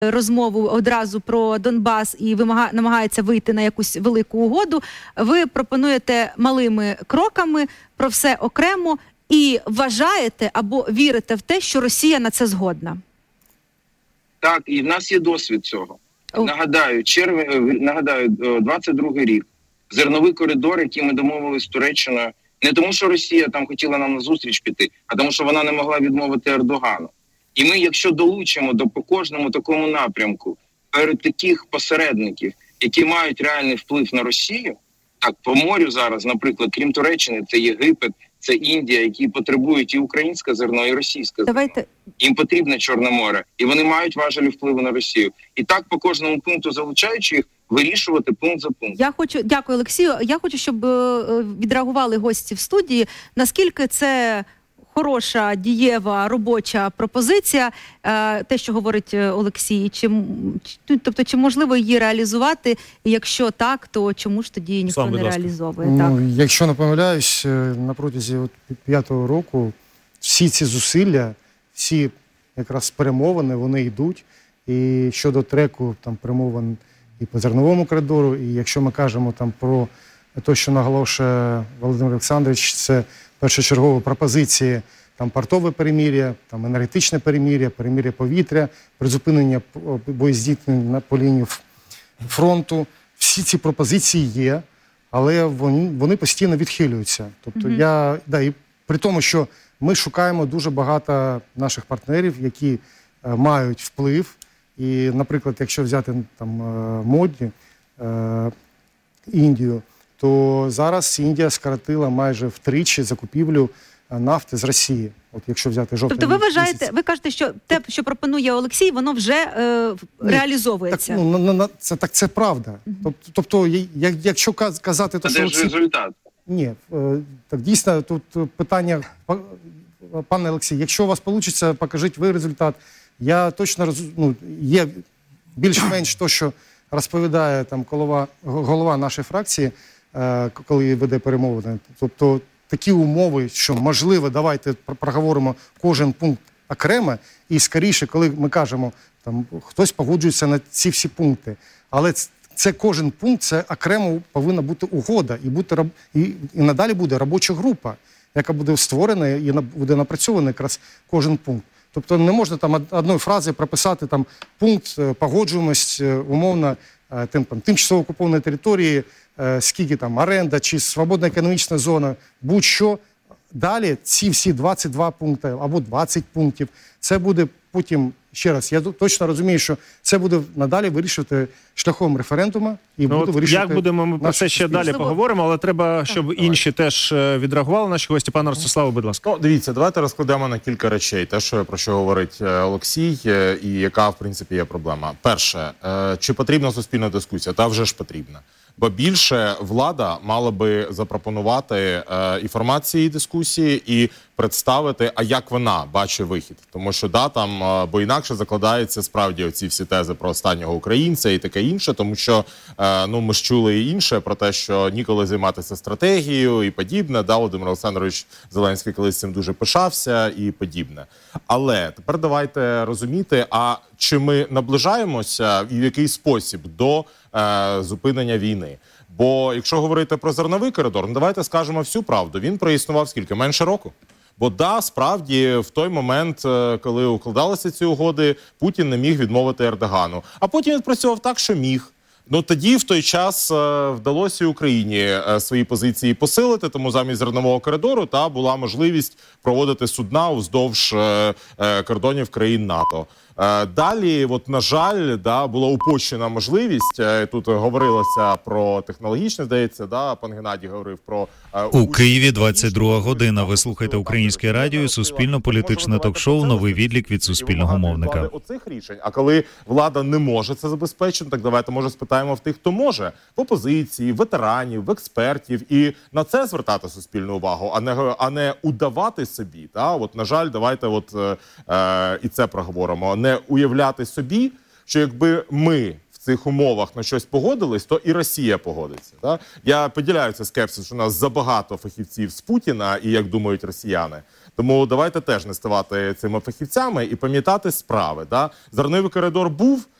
розмову одразу про Донбас і намагається вийти на якусь велику угоду. Ви пропонуєте малими кроками про все окремо і вважаєте або вірите в те, що Росія на це згодна? Так, і в нас є досвід цього. Нагадаю, 22-й рік. Зерновий коридор, який ми домовилися з Туреччиною, не тому, що Росія там хотіла нам на зустріч піти, а тому, що вона не могла відмовити Ердогану. І ми, якщо долучимо по кожному такому напрямку перед таких посередників, які мають реальний вплив на Росію, так, по морю зараз, наприклад, крім Туреччини, це Єгипет, це Індія, які потребують і українське зерно, і російське зерно. Їм потрібне Чорне море, і вони мають важелі впливу на Росію. І так по кожному пункту, залучаючи їх, вирішувати пункт за пунктом. Дякую, Олексію. Я хочу, щоб відреагували гості в студії, наскільки це хороша, дієва, робоча пропозиція, те, що говорить Олексій, тобто, чи можливо її реалізувати, і якщо так, то чому ж тоді ніхто не реалізовує? Якщо не помиляюсь, на протязі 5-го року всі ці зусилля, всі якраз перемовини, вони йдуть, і щодо треку там перемовин і по зерновому коридору, і якщо ми кажемо там про те, що наголошує Володимир Олександрович, це першочергові пропозиції, там портове перемир'я, там енергетичне перемир'я, перемир'я повітря, призупинення боєздійснення по лінії фронту. Всі ці пропозиції є, але вони постійно відхилюються. Тобто і при тому, що ми шукаємо дуже багато наших партнерів, які мають вплив. І, наприклад, якщо взяти там моді, Індію, то зараз Індія скоротила майже втричі закупівлю нафти з Росії. От якщо взяти жовтень. Тобто ви вважаєте, ви кажете, що те, що пропонує Олексій, воно вже реалізовується? Це правда. Тобто, якщо казати, то що Олексій... результат? Ні, так дійсно тут питання, пане Олексій, якщо у вас вийде, покажіть ви результат. Я точно розумію, є більш-менш то, що розповідає там голова нашої фракції, коли веде перемовини. Тобто такі умови, що можливо, давайте проговоримо кожен пункт окремо, і скоріше, коли ми кажемо, там хтось погоджується на ці всі пункти, але це кожен пункт, це окремо повинна бути угода, і надалі буде робоча група, яка буде створена і буде напрацьована якраз кожен пункт. Тобто не можна там одної фрази прописати там пункт, погоджуємость умовно тимчасово окупованої території, скільки там оренда чи свободна економічна зона, будь-що. Далі ці всі 22 пункти або 20 пунктів, це буде потім, ще раз, я точно розумію, що це буде надалі вирішувати шляхом референдуму і буде вирішувати... Як будемо, ми про це ще далі поговоримо, але треба, щоб інші теж відреагували, наші гості. Пане Ростиславе, будь ласка. Дивіться, давайте розкладемо на кілька речей. Те, про що говорить Олексій, і яка, в принципі, є проблема. Перше, чи потрібна суспільна дискусія? Та вже ж потрібна. Бо більше влада мала би запропонувати інформації дискусії і представити, а як вона бачить вихід. Тому що, бо інакше закладаються справді оці всі тези про останнього українця і таке інше, тому що, ми ж чули і інше про те, що ніколи займатися стратегією і подібне. Володимир Олександрович Зеленський колись цим дуже пишався і подібне. Але тепер давайте розуміти, а чи ми наближаємося і в який спосіб до зупинення війни. Бо якщо говорити про зерновий коридор, давайте скажемо всю правду. Він проіснував скільки? Менше року. Бо справді в той момент, коли укладалися ці угоди, Путін не міг відмовити Ердогану. А потім він працював так, що міг. Тоді в той час вдалося Україні свої позиції посилити, тому замість зернового коридору була можливість проводити судна уздовж кордонів країн НАТО. Далі, на жаль, була упущена можливість, тут говорилося про технологічне, здається, пан Геннадій говорив про... У Києві 22 година. Ви слухаєте Українське радіо, суспільно-політичне ток-шоу «Новий відлік» від суспільного мовника. Оцих рішень. А коли влада не може це забезпечити, так давайте, може, спитаємо в тих, хто може. В опозиції, ветеранів, в експертів. І на це звертати суспільну увагу, а не удавати собі. На жаль, давайте і це проговоримо. Не уявляти собі, що якби ми в цих умовах на щось погодились, то і Росія погодиться. Да? Я поділяю цей скепсис, що у нас забагато фахівців з Путіна, і як думають росіяни. Тому давайте теж не ставати цими фахівцями і пам'ятати справи. Да? Зерновий коридор був,